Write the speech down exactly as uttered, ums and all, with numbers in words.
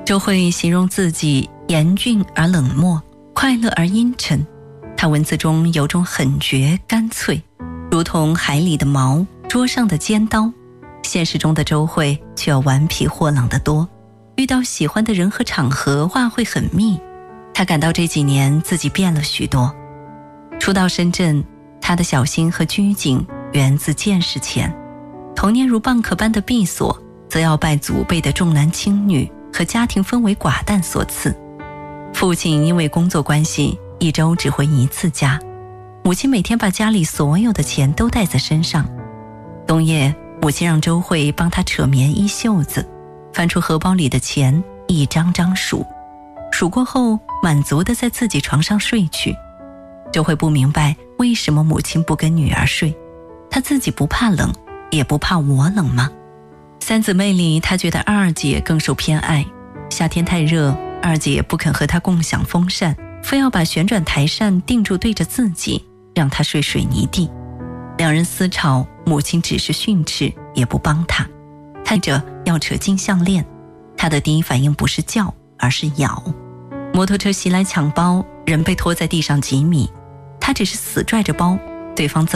周慧形容自己严峻而冷漠，快乐而阴沉。她文字中有种狠绝干脆，如同海里的锚，桌上的尖刀。现实中的周慧却要顽皮豁朗得多，遇到喜欢的人和场合话会很密。她感到这几年自己变了许多。初到深圳，她的小心和拘谨源自见识浅，童年如蚌壳般的闭锁，则要拜祖辈的重男轻女和家庭氛围寡淡所赐。父亲因为工作关系一周只回一次家，母亲每天把家里所有的钱都带在身上。冬夜，母亲让周慧帮她扯棉衣袖子，翻出荷包里的钱一张张数，数过后满足地在自己床上睡去。周慧不明白为什么母亲不跟女儿睡，她自己不怕冷，也不怕我冷吗？三姊妹里，她觉得二姐更受偏爱。夏天太热，二姐不肯和她共享风扇，非要把旋转台扇定住对着自己，让她睡水泥地。两人私吵，母亲只是训斥，也不帮她。她着要扯金项链，她的第一反应不是叫，而是咬。摩托车袭来抢包，人被拖在地上几米，她只是死拽着包，对方